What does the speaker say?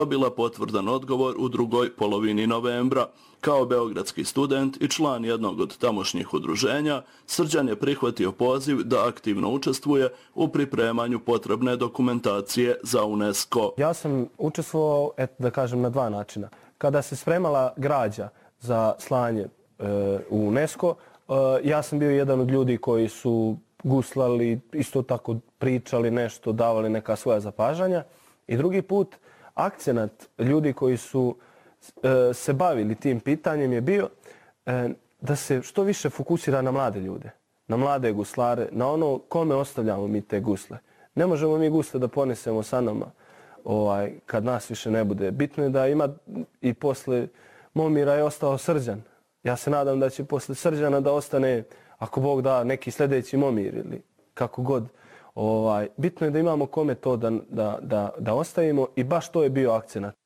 dobila potvrdan odgovor u drugoj polovini novembra. Kao beogradski student i član jednog od tamošnjih udruženja, Srđan je prihvatio poziv da aktivno učestvuje u pripremanju potrebne dokumentacije za UNESCO. Ja sam učestvovao, da kažem, na dva načina. Kada se spremala građa za slanje u UNESCO, ja sam bio jedan od ljudi koji su guslali, isto tako pričali nešto, davali neka svoja zapažanja. I drugi put, akcenat ljudi koji su se bavili tim pitanjem je bio da se što više fokusira na mlade ljude, na mlade guslare, na ono kome ostavljamo mi te gusle. Ne možemo mi gusle da ponesemo sa nama kad nas više ne bude. Bitno je da ima i posle Momira je ostao Srđan. Ja se nadam da će posle Srđana da ostane, ako Bog da, neki sljedeći Momir ili kako god. Bitno je da imamo kome to da ostavimo i baš to je bio akcenat.